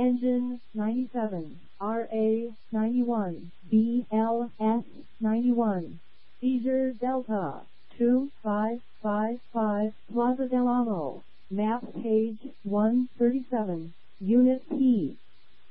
Engine 97, RA 91, BLS 91, Seizure Delta 2555, Plaza del Amo, map page 137, Unit P.